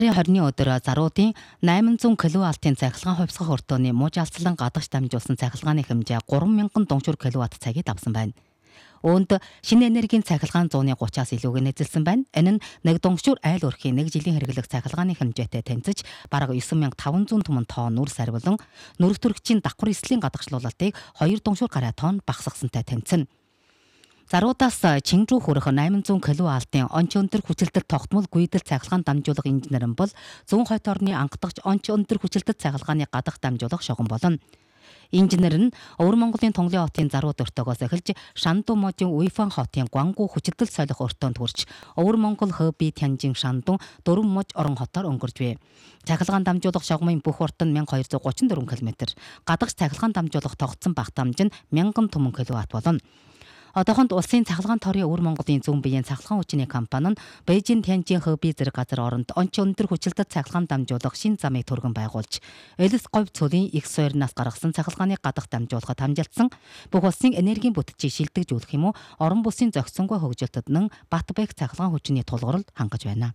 20-ны өдөр заруудын 800 кВт-ийн цахилгаан хувьсгах өртөөний муужаалцлан гадагш дамжуулсан цахилгааны хэмжээ 3000 дунгшуур кВт цагийг давсан байна. Үүнд шинэ энергийн цахилгаан 130-аас илүүг нэзэлсэн байна. Энэ нь нэг дунгшуур айл өрхийн 1 жилийн хэрэглэх цахилгааны хэмжээтэй тэнцэж бараг 9500 түмэн тонн нүр сарвилан нүрх төрөгчийн давхар эслийн гадагшлуулалтыг 2 дунгшуур гаруй тонн багасгасантай тэнцэнэ. Заруудаас Чингжүү хүрэх 800 кВт-ийн онц өндөр хүчилтэд тогтмол гүйдэл цахилгаан дамжуулах инженер нь бол зүүн хойд орны анхдагч онц өндөр хүчилтэд цахилгааны гадах дамжуулах шогон болно. Инженер нь Өвөр Монголын Тонголын хотын зарууд өртөөгөөс эхэлж Шандун мужийн Уйфан хотын Гуангу хүчилтэл солих өртөөнд хүрч Өвөр Монгол Хөби Тянжин Шандун Дөрвөн муж орон хотоор өнгөржвэ. Цахилгаан дамжуулах шогмын бүх урт нь 1234 км. Гадагш цахилгаан дамжуулах тогтсон багтаамж нь 1000 түмэн кВт болно. Одоохонд улсын цахилгаан торын Өвөр Монголын зүүн биеийн цахилгаан хүчний компани нь Бээжин Тянжин Хөби зэрэг газар оронд онц өндөр хүчилтэд цахилгаан дамжуулах шинэ замыг түргэн байгуулж, Элис говь цөлийн их суурнаас гаргасан цахилгааны гадах дамжуулахад хамжилсан бүх улсын энергийн бүтцийг шилдэгжүүлэх юм уу орон бүсийн зохицонгүй хөгжилтөд нь Батбайх цахилгаан хүчний тулгуурал хангаж байна.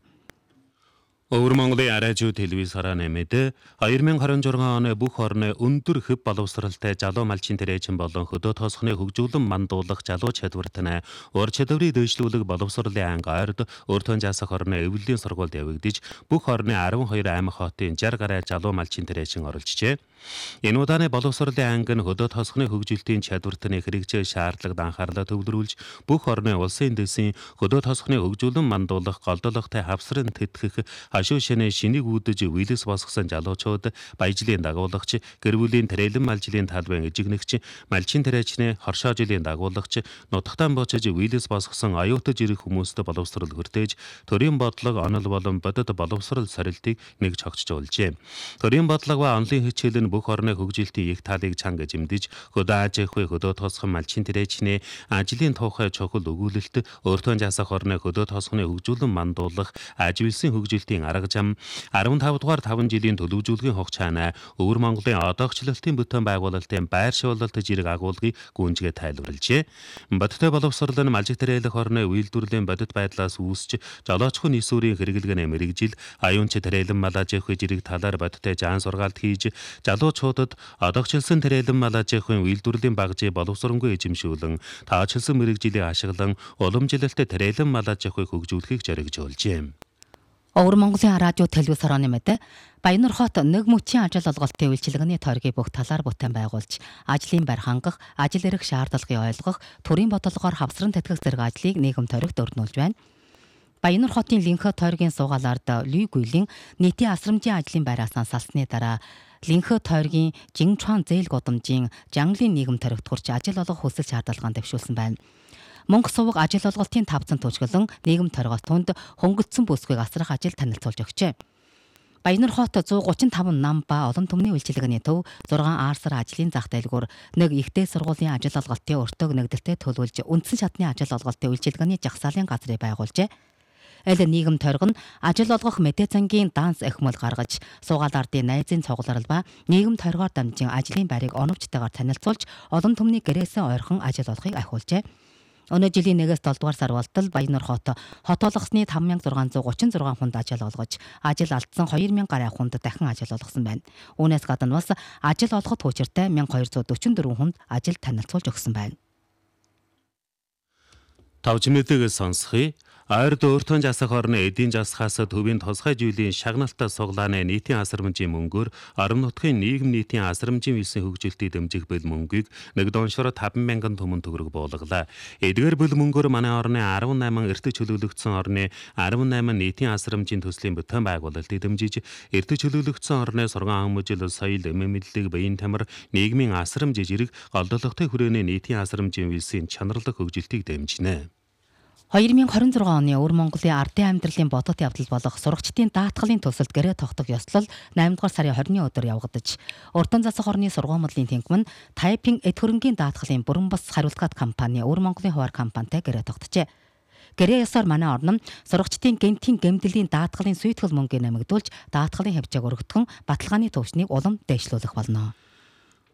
Өвөр Монголын Арайжуу телевизаараа нэмээд 2026 оны бүх орны өндөр хөв боловсралтай залуу малчин тэрээчин болон хөдөө тоосхны хөгжүүлэн мандуулах залуу чадварт нь ур чадварыг дэвшлүүлэх боловсролын анги ойрд өртөө жасах орны эвлэлийн сургуульд явагдаж бүх орны 12 аймаг хотын 60 гаруй залуу малчин тэрээчин оролцжээ. Энэ удааны боловсролын анги нь хөдөө тоосхны хөгжилтийн чадварт нь хэрэгжээ шаардлагад анхаарлаа төвлөрүүлж бүх орны улсын дэсийн хөдөө тоосхны хөгжүүлэн мандуулах голдолготой хавсрын тэтгэх хашуу шинэ шинийг үүдэж вилэс босгосон залуучууд баяжлын дагуулагч, гэр бүлийн тэрэлэн малжлын талбайн эжигнэгч, малчин тэрээчний хоршоожилын дагуулагч, нутагтаа буучиж вилэс босгосон аюутаж ирэх хүмүүст боловсрол хүртээж, төрийн бодлого, онол болон бодит боловсрол сорилтыг нэг цогцжуулжээ. Төрийн бодлого ба онолын хичээл нь бүх орны хөгжилтийн их таалыг чанга жимдэж, хөдөө аж ахуй, хөдөө тоосхон малчин тэрээчний ажлын тухай чухал өгүүлэлт, өртөө жасах орны хөдөө тоосхны хөгжүүлэн мандуулах, аж үйлсийн хөгжилтийн арга зам 15 дугаар 5 жилийн төлөвлөжүүлгийн хугацаанд Өвөр Монголын одоогчлолтын бүтээн байгуулалтын байр шуулалт жирэг агуулгыг гүнзгий тайлбарлажээ. Бодиттой боловсрол нь малжиг тэрээлэх орны үйлдвэрлэлийн бодит байдлаас үүсч жолоочхон нийсүүрийн хэрэглэгээнэ мэрэгжил, аюунч тэрээлэн мал аж ахуй жирэг талаар бодиттой жаан сургаалт хийж залуучуудад одоогчлсон тэрээлэн мал аж ахуйн үйлдвэрлэлийн багжийг боловсронгүй эзэмшүүлэн таачилсан мэрэгжилийг ашиглан уламжлалт тэрээлэн мал аж ахуйг хөгжүүлэхийг зоригжуулжээ. Өвөр Монголын радио телевизээр нэмээд Баянур хот нэг мөчийн ажил олголтын үйлчилгээний тойргийг бүх талаар бүтээн байгуулж, ажлын байр хангах, ажил эрх шаардлагыг ойлгох, төрийн бодлогоор хавсран тэтгэх зэрэг ажлыг нийгэм тойрогт өрнүүлж байна. Баянур хотын Линхэ тойргийн суугаалаард Лүй Гүйлийн нийтийн асрамжийн ажлын байраас салсны дараа Линхэ тойргийн Жингчуан зээл гудамжийн Жанглын нийгэм тойрогт хүрч ажил олгох хүсэл шаардлагаан дэвшүүлсэн байна. Мөнгө сувг ажил олголтын 500 төвчгөлөн нийгэм торгоос түнд хөнгөцсөн бүсгүйг асрах ажил танилцуулж өгчээ. Баянур хот 135 нам ба олон түмний үйлчилгээний төв 6 арсар ажлын зах дэлгүүр нэг ихтэй сургуулийн ажил олголтын өртөг нэгдэлтэд төлөвлөж үндсэн шатны ажил олголтын үйлчилгээний жагсаалын газрыг байгуулжээ. Эл нийгэм тойрог нь ажил олгох мэдээ цангийн данс эхмэл гаргаж, суугаалаардын найзын цугларал ба нийгэм тойргоор дамжин ажлын байрыг оновчтойгоор танилцуулж, олон түмний гэрээсээ ойрхон ажил олохыг ахиулжээ. Өнөө жилийн 1-ээс 7 дугаар сар болтол Баянур хот олгосны 5636 хүнд ажил олгож, ажил алдсан 2000 гаруй хүнд дахин ажил олгосон байна. Үүнээс гадна бас ажил олоход хүчиртэй 1244 хүнд ажил танилцуулж өгсөн байна. Тавчмэдэг сонсхий. Ойрд өөртөө жасах орны эдийн засгаас төвийн тусгай жилийн шагналтаа суглааны нийтийн асрамжийн мөнгөөр орон нутгийн нийгэм нийтийн асрамжийн висэн хөгжилтийг дэмжих бэл мөнгийг нэг доншоор 50000 түмэн төгрөг буулгалаа. Эдгээр бэл мөнгөөр манай орны 18 эртэг чөлөөлөгдсөн орны 18 нийтийн асрамжийн төслийн бүтээн байгуулалтыг дэмжиж, эртэг чөлөөлөгдсөн орны сургаан хүмүүжил, соёл, эмэмэдлэг, биеийн тамир, нийгмийн асрамж жирэг, голдолготой хүрээний нийтийн асрамжийн висэн чанарлах хөгжилтийг дэмжинэ. 2026 оны Өвөр Монголын ардын амьдралын бодит явдал болох сурагчдын даатгалын төсөлд гэрээ тогтох ёслол 8 дугаар сарын 20-ны өдөр явагдаж, Урдан засах орны сургуулиудлын тэнхим нь Тайпинг эд хөрөнгийн даатгалын бүрэн бас хариултгаад компани Өвөр Монголын хуваар компанитай гэрээ тогтжээ. Гэрээ ёсоор манай орн нь сурагчдын гэмтийн гэмдэлийн даатгалын сүйтгэл мөнгөийг нэмэгдүүлж, даатгалын хэмжээг өргөдгөн баталгааны төвчнийг улам дээшлүүлэх болно.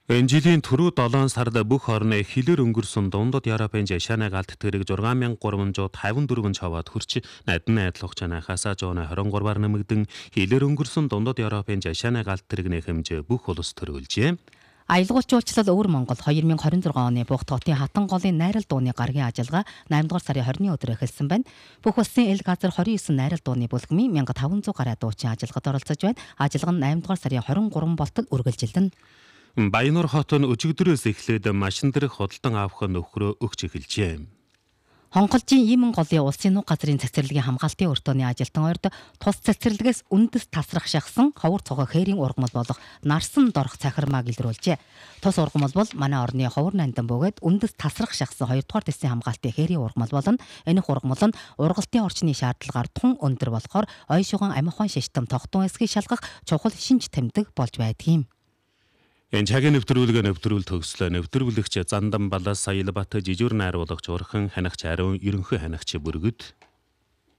Энэ жилийн түрүү 7 сард бүх орны хилээр өнгөрсөн дундад Европын жашааныг алт тэрэг 6354 чаваад хүрч надн найдлах чанахаас 23-аар нэмэгдэн хилээр өнгөрсөн дундад Европын жашааныг алт тэрэгний хэмжээ бүх улс төрүүлжээ. Аялал жуулчлал өвөр Монгол 2026 оны Буг хотын Хатан голын найрал дууны гарагийн ажиллагаа 8 дугаар сарын 20-ны өдөр эхэлсэн байна. Бүх улсын эл газар 29 найрал дууны бүлгмийн 1500 гаруй дуучин ажиллагад оролцож байна. Ажиллага нь 8 дугаар сарын 23 болтол үргэлжилнэ. Баянур хот нь өчигдрөөс эхлээд машин дээрх худалдан авах нөхрөө өгч эхэлжээ. Хонголжийн Иймэн голын улсын нуг газрын цэцэрлэгийн хамгаалтын өртөөний ажилтан ойрд тус цэцэрлэгээс үндэс тасрах шахсан ховор цогоо хээрийн ургамал болох нарсан дорх цахирмааг илрүүлжээ. Тус ургамал бол манай орны ховор нандин бөгөөд үндэс тасрах шахсан 2 дугаар дэсийн хамгаалтын хээрийн ургамал болно. Энэх ургамал нь ургалтын орчны шаардлагаар тун өндөр болохоор ой шуган амихон шиштам тогтун эсгийг шалгах чухал шинж тэмдэг болж байдгийм. Энэ цагийн нэвтрүүлэг төгслөө. Нэвтрүүлэгч Зандан Балаас Саялбат, Жижүүр найруулагч Урхан ханагч Ариун ерөнхий ханагч Бүргэд.